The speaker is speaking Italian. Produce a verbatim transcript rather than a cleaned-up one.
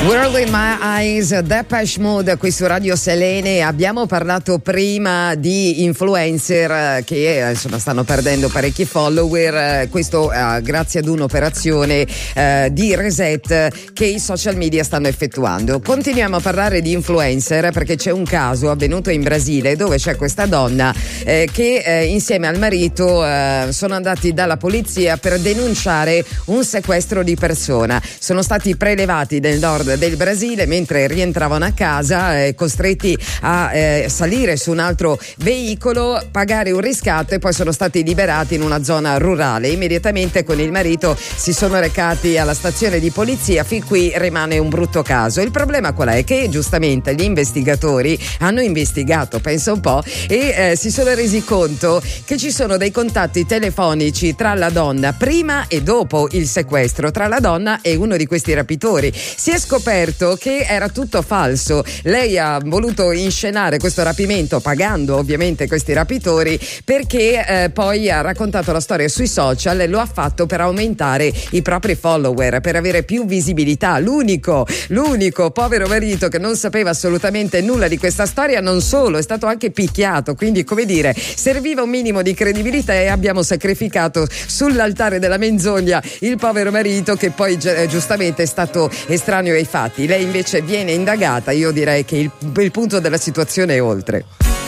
World in My Eyes, Depeche Mode qui su Radio Selene. Abbiamo parlato prima di influencer che insomma stanno perdendo parecchi follower, questo eh, grazie ad un'operazione eh, di reset che i social media stanno effettuando. Continuiamo a parlare di influencer perché c'è un caso avvenuto in Brasile dove c'è questa donna eh, che eh, insieme al marito eh, sono andati dalla polizia per denunciare un sequestro di persona. Sono stati prelevati nel nord del Brasile mentre rientravano a casa, eh, costretti a eh, salire su un altro veicolo, pagare un riscatto e poi sono stati liberati in una zona rurale. Immediatamente con il marito si sono recati alla stazione di polizia. Fin qui rimane un brutto caso. Il problema qual è? Che giustamente gli investigatori hanno investigato, pensa un po', e eh, si sono resi conto che ci sono dei contatti telefonici tra la donna prima e dopo il sequestro, tra la donna e uno di questi rapitori. Si è scoperto che era tutto falso. Lei ha voluto inscenare questo rapimento pagando ovviamente questi rapitori perché eh, poi ha raccontato la storia sui social e lo ha fatto per aumentare i propri follower, per avere più visibilità. L'unico, l'unico povero marito che non sapeva assolutamente nulla di questa storia, non solo, è stato anche picchiato, quindi come dire, serviva un minimo di credibilità e abbiamo sacrificato sull'altare della menzogna il povero marito che poi gi- giustamente è stato estraneo ai fatti. Lei invece viene indagata. Io direi che il, il punto della situazione è oltre.